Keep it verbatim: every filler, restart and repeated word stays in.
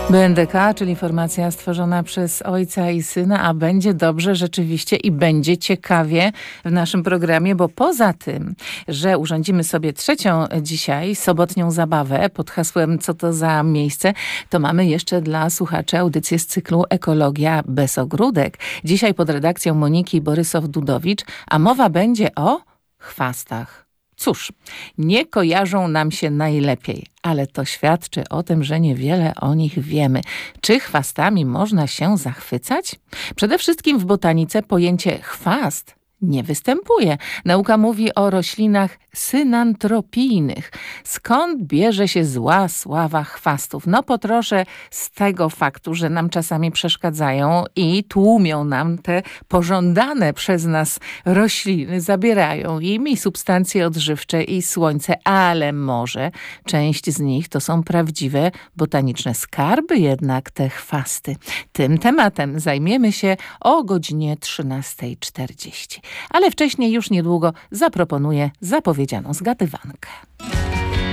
B N D K, czyli formacja stworzona przez ojca i syna, a będzie dobrze rzeczywiście i będzie ciekawie w naszym programie, bo poza tym, że urządzimy sobie trzecią dzisiaj sobotnią zabawę pod hasłem Co to za miejsce, to mamy jeszcze dla słuchaczy audycję z cyklu Ekologia bez ogródek. Dzisiaj pod redakcją Moniki Borysow-Dudowicz, a mowa będzie o chwastach. Cóż, nie kojarzą nam się najlepiej, ale to świadczy o tym, że niewiele o nich wiemy. Czy chwastami można się zachwycać? Przede wszystkim w botanice pojęcie chwast nie występuje. Nauka mówi o roślinach synantropijnych. Skąd bierze się zła sława chwastów? No po trosze z tego faktu, że nam czasami przeszkadzają i tłumią nam te pożądane przez nas rośliny, zabierają im i substancje odżywcze i słońce, ale może część z nich to są prawdziwe botaniczne skarby jednak te chwasty. Tym tematem zajmiemy się o godzinie trzynasta czterdzieści. Ale wcześniej już niedługo zaproponuję zapowiedzianą zgadywankę.